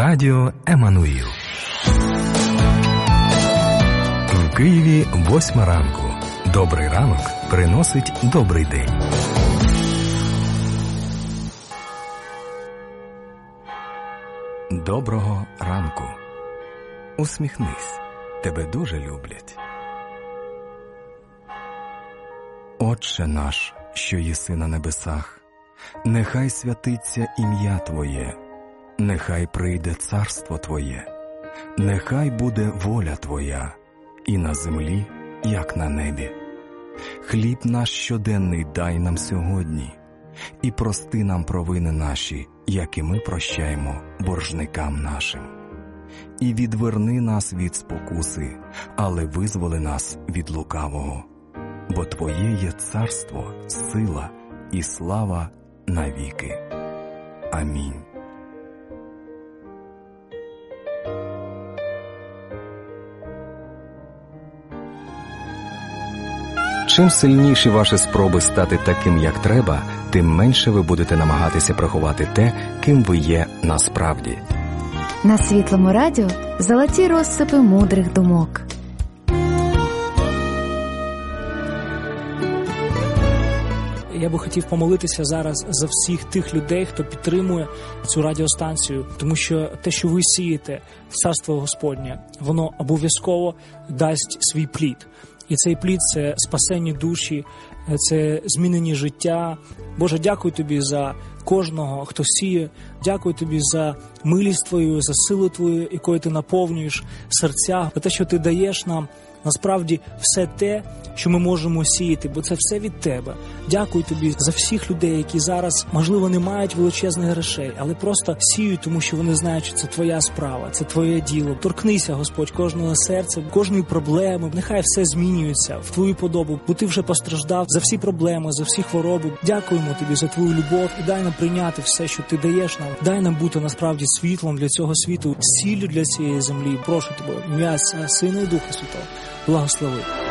Радіо Еммануїл. В Києві 8 ранку. Добрий ранок приносить добрий день. Доброго ранку. Усміхнись. Тебе дуже люблять. Отче наш, що єси на небесах, нехай святиться ім'я Твоє, нехай прийде царство Твоє, нехай буде воля Твоя, і на землі, як на небі. Хліб наш щоденний дай нам сьогодні, і прости нам провини наші, як і ми прощаємо боржникам нашим. І відверни нас від спокуси, але визволи нас від лукавого. Бо Твоє є царство, сила і слава навіки. Амінь. Чим сильніші ваші спроби стати таким, як треба, тим менше ви будете намагатися приховати те, ким ви є насправді. На Світлому радіо золоті розсипи мудрих думок. Я би хотів помолитися зараз за всіх тих людей, хто підтримує цю радіостанцію, тому що те, що ви сієте в Царство Господнє, воно обов'язково дасть свій плід. І цей плід – це спасені душі, це змінені життя. Боже, дякую Тобі за кожного, хто сіє. Дякую Тобі за милість Твою, за силу Твою, якою Ти наповнюєш серця, за те, що Ти даєш нам насправді все те, що ми можемо сіяти, бо це все від Тебе. Дякую Тобі за всіх людей, які зараз, можливо, не мають величезних грошей, але просто сіють, тому що вони знають, що це Твоя справа, це Твоє діло. Торкнися, Господь, кожного серця, кожної проблеми. Нехай все змінюється в Твою подобу, бо Ти вже постраждав за всі проблеми, за всі хвороби. Дякуємо Тобі за Твою любов і дай нам прийняти все, що Ти даєш нам. Дай нам бути насправді світлом для цього світу, сіллю для цієї землі. Прошу Тебе, ім'я Сина і Духа Святого, благослови.